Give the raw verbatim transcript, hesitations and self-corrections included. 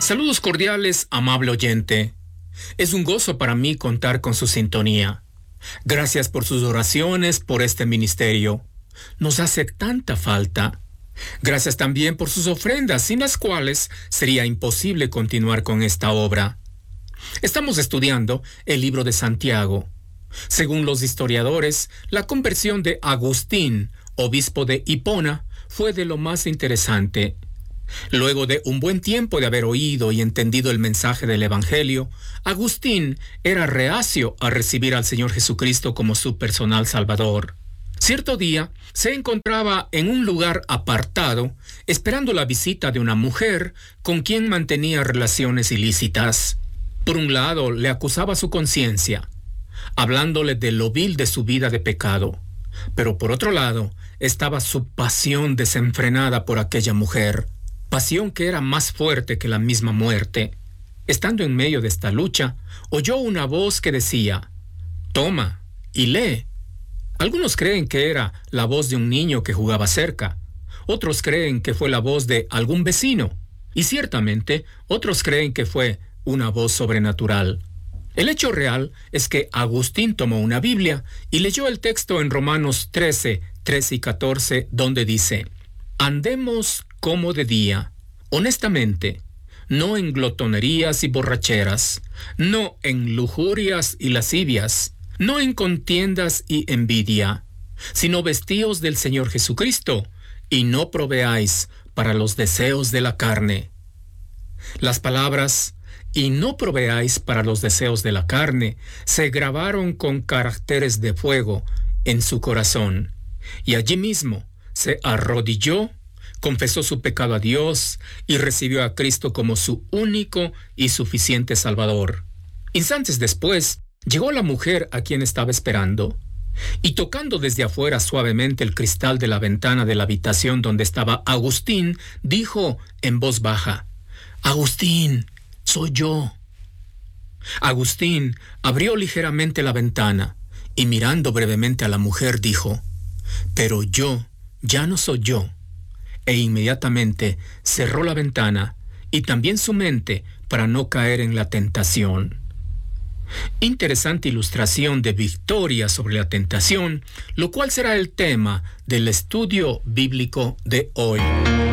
Saludos cordiales, amable oyente. Es un gozo para mí contar con su sintonía. Gracias por sus oraciones por este ministerio. Nos hace tanta falta. Gracias también por sus ofrendas, sin las cuales sería imposible continuar con esta obra. Estamos estudiando el libro de Santiago. Según los historiadores, la conversión de Agustín, obispo de Hipona, fue de lo más interesante. Luego de un buen tiempo de haber oído y entendido el mensaje del Evangelio, Agustín era reacio a recibir al Señor Jesucristo como su personal Salvador. Cierto día, se encontraba en un lugar apartado, esperando la visita de una mujer con quien mantenía relaciones ilícitas. Por un lado, le acusaba su conciencia, hablándole de lo vil de su vida de pecado. Pero por otro lado, estaba su pasión desenfrenada por aquella mujer, pasión que era más fuerte que la misma muerte. Estando en medio de esta lucha, oyó una voz que decía: «Toma y lee». Algunos creen que era la voz de un niño que jugaba cerca, otros creen que fue la voz de algún vecino, y ciertamente otros creen que fue una voz sobrenatural. El hecho real es que Agustín tomó una Biblia y leyó el texto en Romanos trece, trece y catorce, donde dice: «Andemos como de día, honestamente, no en glotonerías y borracheras, no en lujurias y lascivias, no en contiendas y envidia, sino vestíos del Señor Jesucristo, y no proveáis para los deseos de la carne». Las palabras «y no proveáis para los deseos de la carne» se grabaron con caracteres de fuego en su corazón, y allí mismo se arrodilló, confesó su pecado a Dios y recibió a Cristo como su único y suficiente Salvador. Instantes después, llegó la mujer a quien estaba esperando, y tocando desde afuera suavemente el cristal de la ventana de la habitación donde estaba Agustín, dijo en voz baja: «Agustín, soy yo». Agustín abrió ligeramente la ventana y mirando brevemente a la mujer dijo: «Pero yo ya no soy yo». E inmediatamente cerró la ventana y también su mente para no caer en la tentación. Interesante ilustración de victoria sobre la tentación, lo cual será el tema del estudio bíblico de hoy.